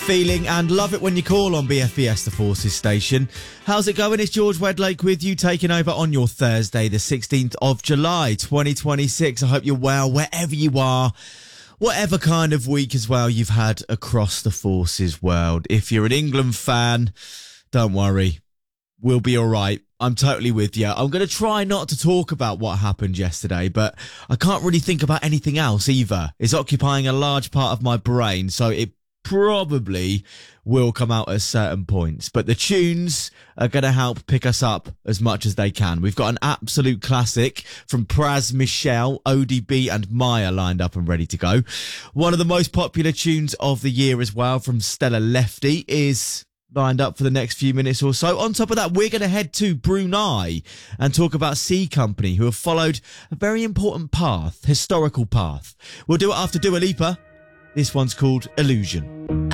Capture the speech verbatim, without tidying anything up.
Feeling and love it when you call on B F B S The Forces station. How's it going? It's George Wedlake with you, taking over on your Thursday, the sixteenth of July, twenty twenty-six. I hope you're well wherever you are, whatever kind of week as well you've had across the Forces world. If you're an England fan, don't worry, we'll be all right. I'm totally with you. I'm going to try not to talk about what happened yesterday, but I can't really think about anything else either. It's occupying a large part of my brain, so it probably will come out at certain points. But the tunes are going to help pick us up as much as they can. We've got an absolute classic from Pras Michel, O D B and Maya lined up and ready to go. One of the most popular tunes of the year as well from Stella Lefty is lined up for the next few minutes or so. On top of that, we're going to head to Brunei and talk about C Company, who have followed a very important path, historical path. We'll do it after Dua Lipa. This one's called Illusion.